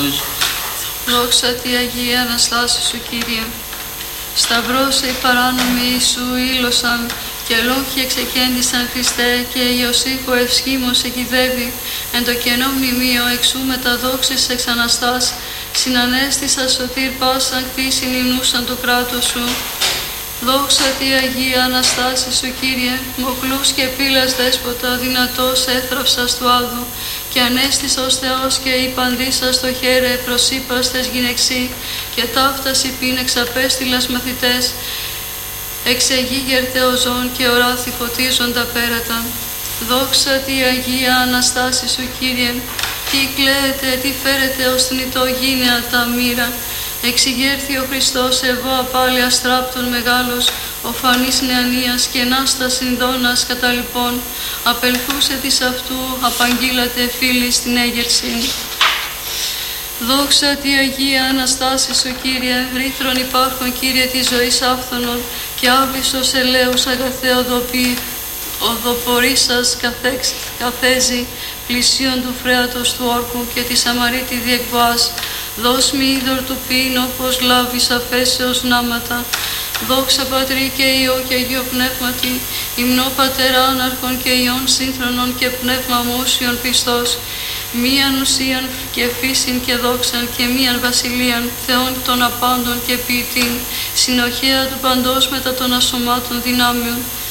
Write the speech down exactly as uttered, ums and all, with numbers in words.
Χριστός. Δόξα τη Αγία Αναστάση σου, Κύριε. Σταυρώσε οι παράνομοι Ιησού ήλωσαν και λόγχοι εξεκέντησαν Χριστέ και Ιωσήφο ευσχήμως εκηδεύει εν το κενό μνημείο εξού μεταδόξης εξ Αναστάς συνανέστησα σωτήρ πάσαν κτήσιν υμνούσαν του κράτους σου. Δόξα τη Αγία Αναστάση σου, Κύριε, μοκλούς και πύλας δέσποτα, δυνατός έθραυσας του άδου, και ανέστης ως Θεός και υπαντήσας το χέρε προσύπαστες γυναιξή, και ταύτας υπήν εξαπέστειλας μαθητές, εξεγίγερ Θεοζών και οράθη φωτίζοντα πέρατα. Δόξα τη Αγία Αναστάση σου, Κύριε, τι κλαίετε, τι φέρετε ως θνητό γίνεα τα μοίρα. Εξηγέρθη ο Χριστός εγώ απάλλη αστράπτων μεγάλος, ο φανής νεανίας και νάστα συνδώνας κατά λοιπόν, απελθούσε της αυτού, απαγγείλατε φίλοι στην έγερση. Δόξα τη Αγία Αναστάση σου, Κύριε, ρήθρον υπάρχον, Κύριε, της ζωής άφθονων και άβυσσος ελέους αγαθέ οδοπή, οδοπορήσας καθέζει, πλησίον του φρέατος του όρκου και της αμαρίτη διεκβάς. Δώσ' μη είδωρ του πίν, όπως λάβεις αφέσεως νάματα. Δόξα Πατρί και Υιό και Αγίο Πνεύματι, υμνώ Πατέρα άναρχον και Υιόν σύγχρονον και πνεύμα μούσιον πιστός, μίαν ουσίαν και φύσιν και δόξαν και μίαν βασιλείαν, Θεόν των απάντων και ποιητήν, συνοχέα του παντός μετά των ασωμάτων δυνάμεων,